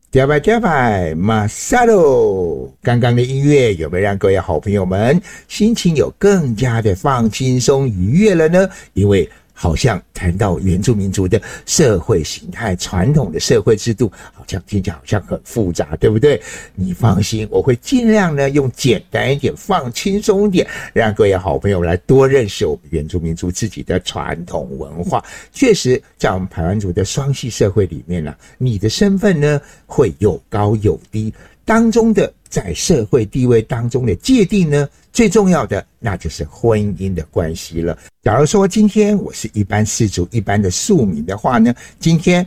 掉拜掉拜，马萨喽！刚刚的音乐有没有让各位好朋友们心情有更加的放轻松愉悦了呢？因为好像谈到原住民族的社会形态、传统的社会制度，好像听起来好像很复杂，对不对？你放心，我会尽量呢用简单一点、放轻松一点，让各位好朋友来多认识我们原住民族自己的传统文化。确实，在我们排湾族的双系社会里面啊，你的身份呢会有高有低，当中的在社会地位当中的界定呢，最重要的那就是婚姻的关系了。假如说今天我是一般氏族、一般的庶民的话呢，今天